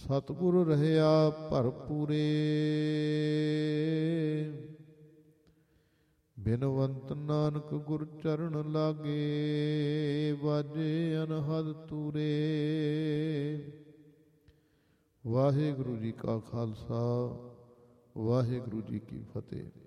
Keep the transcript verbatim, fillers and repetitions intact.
ਸਤਿਗੁਰ ਰਹਿਆ ਭਰਪੂਰੇ। ਬਿਨਵੰਤ ਨਾਨਕ ਗੁਰ ਚਰਨ ਲਾਗੇ, ਵਾਜੇ ਅਨਹਦ ਤੂਰੇ। ਵਾਹਿਗੁਰੂ ਜੀ ਕਾ ਖਾਲਸਾ, ਵਾਹਿਗੁਰੂ ਜੀ ਕੀ ਫਤਿਹ।